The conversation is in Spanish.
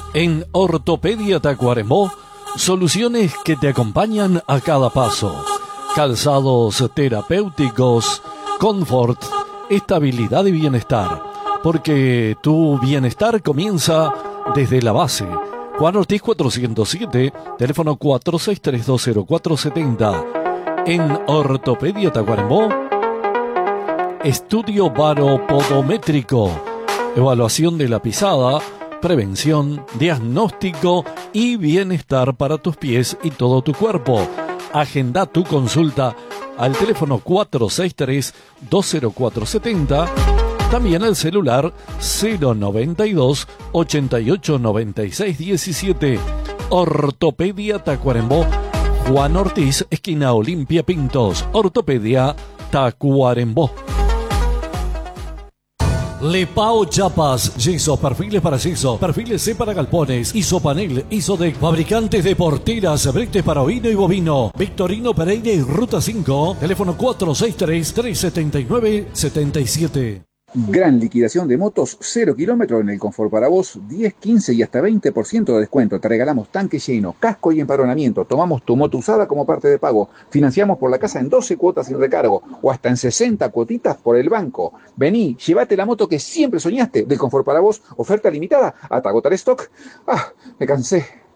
En Ortopedia Tacuarembó, soluciones que te acompañan a cada paso. Calzados terapéuticos, confort, estabilidad y bienestar. Porque tu bienestar comienza desde la base. Juan Ortiz 407, teléfono 46320470. En Ortopedia Tacuarembó, estudio baropodométrico, evaluación de la pisada, prevención, diagnóstico y bienestar para tus pies y todo tu cuerpo. Agenda tu consulta al teléfono 463-20470, también al celular 092 88 96 17. Ortopedia Tacuarembó, Juan Ortiz, esquina Olimpia Pintos. Ortopedia Tacuarembó. Lepao Chapas, yeso, perfiles para yeso, perfiles C para galpones, Isopanel, Isodec, fabricantes de porteras, bretes para ovino y bovino, Victorino Pereira y Ruta 5, teléfono 463-379-77. Gran liquidación de motos, 0 kilómetros en el Confort para vos, 10, 15 y hasta 20% de descuento. Te regalamos tanque lleno, casco y empadronamiento. Tomamos tu moto usada como parte de pago. Financiamos por la casa en 12 cuotas sin recargo o hasta en 60 cuotitas por el banco. Vení, llévate la moto que siempre soñaste. Del Confort para vos, oferta limitada hasta agotar stock. Me cansé.